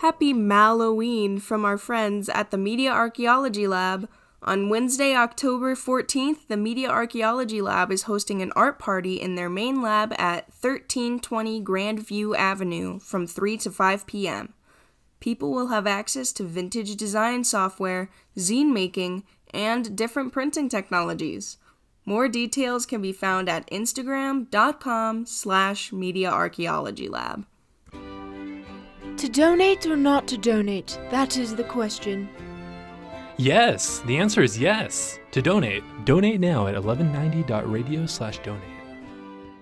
Happy Malloween from our friends at the Media Archaeology Lab. On Wednesday, October 14th, the Media Archaeology Lab is hosting an art party in their main lab at 1320 Grandview Avenue from 3 to 5 p.m. People will have access to vintage design software, zine making, and different printing technologies. More details can be found at instagram.com/mediaarchaeologylab. To donate or not to donate? That is the question. Yes, the answer is yes. To donate, donate now at 1190.radio/donate.